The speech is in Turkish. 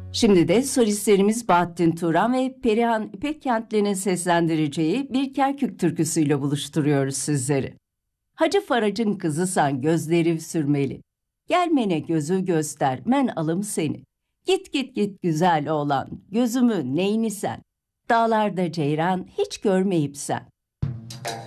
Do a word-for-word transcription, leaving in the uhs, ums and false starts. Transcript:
Şimdi de solistlerimiz Bahattin Turan ve Perihan İpekkentli'nin seslendireceği bir Kerkük türküsüyle buluşturuyoruz sizleri. Hacı Farac'ın kızısan gözleri sürmeli. Gelmene gözü göster, men alım seni. Git git git güzel oğlan, gözümü neyni sen. Dağlarda ceyran hiç görmeyip sen.